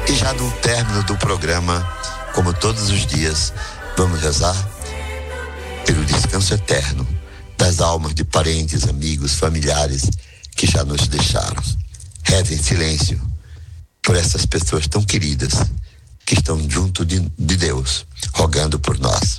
E já no término do programa, como todos os dias, vamos rezar pelo descanso eterno das almas de parentes, amigos, familiares que já nos deixaram. Reze em silêncio por essas pessoas tão queridas que estão junto de Deus, rogando por nós.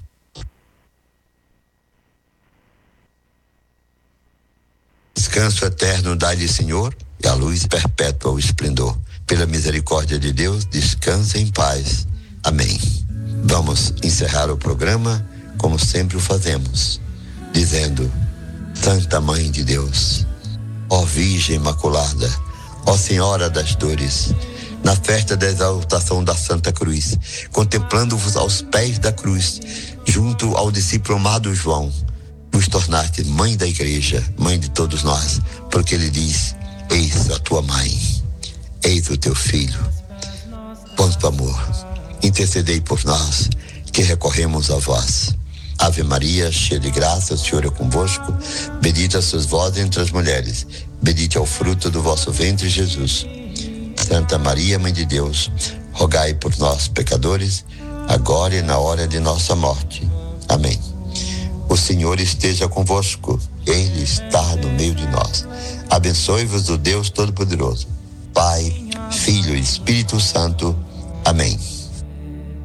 Descanso eterno dá-lhe, Senhor, e a luz perpétua o esplendor. Pela misericórdia de Deus, descansa em paz. Amém. Vamos encerrar o programa como sempre o fazemos, dizendo: Santa Mãe de Deus, ó Virgem Imaculada, ó Senhora das Dores, na festa da exaltação da Santa Cruz, contemplando-vos aos pés da cruz, junto ao discípulo amado João, vos tornaste mãe da igreja, mãe de todos nós, porque ele diz: eis a tua mãe, eis o teu filho. Quanto amor, intercedei por nós que recorremos a vós. Ave Maria, cheia de graça, o Senhor é convosco, bendita sois vós entre as mulheres, bendito é o fruto do vosso ventre, Jesus. Santa Maria, Mãe de Deus, rogai por nós, pecadores, agora e na hora de nossa morte. Amém. O Senhor esteja convosco, Ele está no meio de nós. Abençoe-vos o Deus Todo-Poderoso, Pai, Filho e Espírito Santo. Amém.